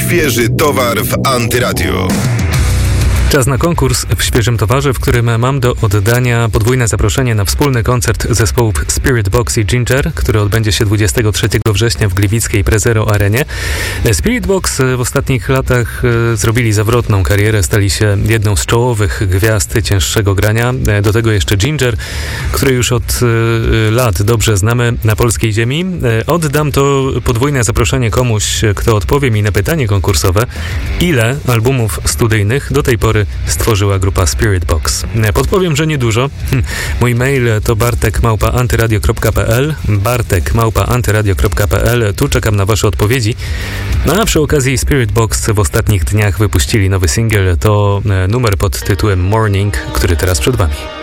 Świeży towar w Antyradiu. Czas na konkurs w świeżym towarze, w którym mam do oddania podwójne zaproszenie na wspólny koncert zespołów Spiritbox i Ginger, który odbędzie się 23 września w gliwickiej Prezero Arenie. Spiritbox w ostatnich latach zrobili zawrotną karierę, stali się jedną z czołowych gwiazd cięższego grania. Do tego jeszcze Ginger, który już od lat dobrze znamy na polskiej ziemi. Oddam to podwójne zaproszenie komuś, kto odpowie mi na pytanie konkursowe, ile albumów studyjnych do tej pory stworzyła grupa Spiritbox. Podpowiem, że niedużo. Mój mail to bartek@antyradio.pl bartek@antyradio.pl. Tu czekam na wasze odpowiedzi. No a przy okazji Spiritbox w ostatnich dniach wypuścili nowy singiel. To numer pod tytułem Morning, który teraz przed wami.